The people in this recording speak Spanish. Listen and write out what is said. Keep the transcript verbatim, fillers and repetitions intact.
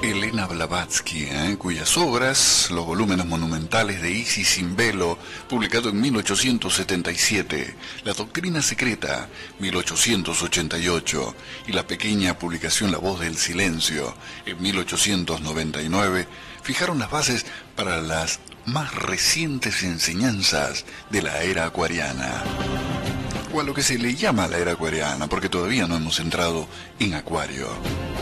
Elena Blavatsky, ¿eh? Cuyas obras, los volúmenes monumentales de Isis sin velo, publicado en mil ochocientos setenta y siete, La doctrina secreta, mil ochocientos ochenta y ocho, y la pequeña publicación La voz del silencio, en mil ochocientos noventa y nueve, fijaron las bases para las más recientes enseñanzas de la era acuariana, o a lo que se le llama la era acuariana, porque todavía no hemos entrado en Acuario.